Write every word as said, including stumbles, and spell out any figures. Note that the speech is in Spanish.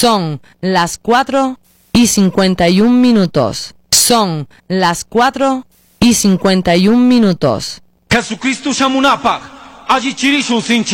Son las cuatro y cincuenta y un minutos. Son las cuatro y cincuenta y un minutos. Jesucristo shamunapaq, alli chirishun sinchi.